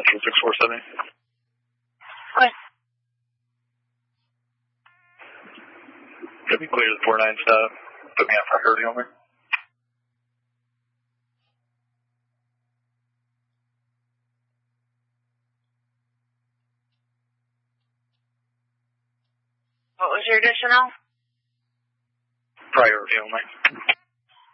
Central 647. Okay. Could be clear to the 49 stop. Put me on for priority only. What was your additional? Priority only.